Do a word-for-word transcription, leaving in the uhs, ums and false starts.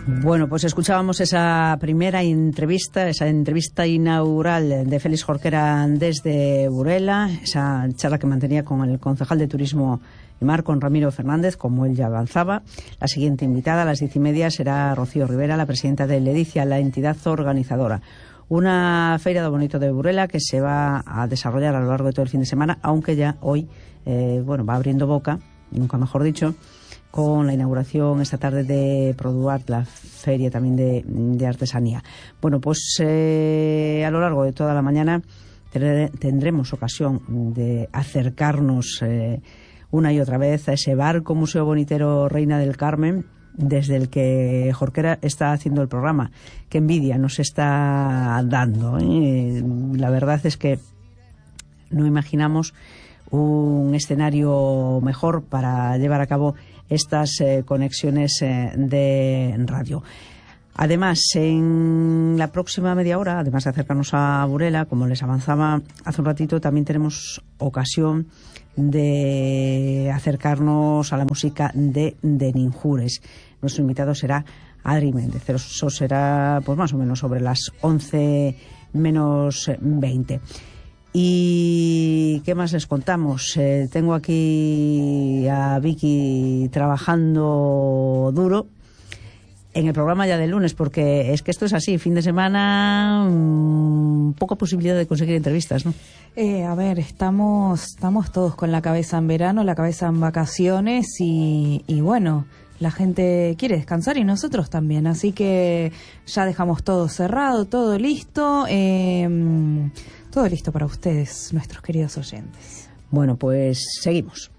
Bueno, pues escuchábamos esa primera entrevista, esa entrevista inaugural de Félix Jorquera desde Burela, esa charla que mantenía con el concejal de Turismo y Mar, con Ramiro Fernández, como él ya avanzaba. La siguiente invitada a las diez y media será Rocío Rivera, la presidenta de Ledicia, la entidad organizadora. Una feria de bonito de Burela que se va a desarrollar a lo largo de todo el fin de semana, aunque ya hoy, eh, bueno, va abriendo boca, nunca mejor dicho, con la inauguración esta tarde de Produart, la feria también de, de artesanía. Bueno, pues eh, a lo largo de toda la mañana tendremos ocasión de acercarnos eh, una y otra vez a ese barco Museo Bonitero Reina del Carmen, desde el que Jorquera está haciendo el programa. Qué envidia nos está dando, ¿eh? La verdad es que no imaginamos un escenario mejor para llevar a cabo estas eh, conexiones eh, de radio. Además, en la próxima media hora, además de acercarnos a Burela, como les avanzaba hace un ratito, también tenemos ocasión de acercarnos a la música de De Ninjures. Nuestro invitado será Adri Méndez. Eso será pues más o menos sobre las once menos veinte. ¿Y qué más les contamos? Eh, tengo aquí a Vicky trabajando duro en el programa ya del lunes, porque es que esto es así, fin de semana, mmm, poca posibilidad de conseguir entrevistas, ¿no? Eh, a ver, estamos, estamos todos con la cabeza en verano, la cabeza en vacaciones y, y bueno, la gente quiere descansar y nosotros también, así que ya dejamos todo cerrado, todo listo, eh, todo listo para ustedes, nuestros queridos oyentes. Bueno, pues seguimos.